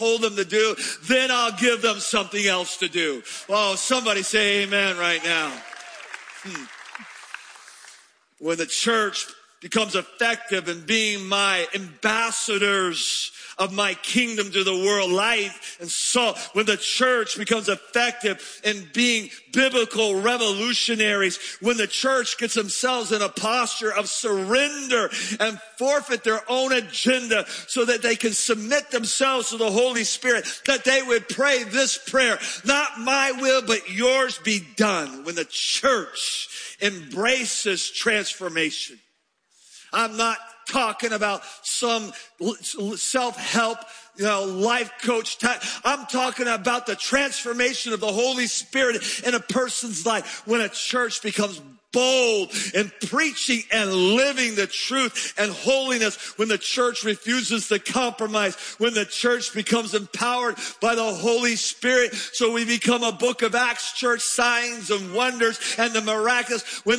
told them to do, then I'll give them something else to do. Oh, somebody say amen right now. When the church becomes effective in being my ambassadors of my kingdom to the world, light and salt. When the church becomes effective in being biblical revolutionaries, when the church gets themselves in a posture of surrender and forfeit their own agenda so that they can submit themselves to the Holy Spirit, that they would pray this prayer, not my will, but yours be done. When the church embraces transformation. I'm not talking about some self-help, life coach type. I'm talking about the transformation of the Holy Spirit in a person's life when a church becomes bold in preaching and living the truth and holiness, when the church refuses to compromise, when the church becomes empowered by the Holy Spirit. So we become a Book of Acts church, signs and wonders and the miraculous. When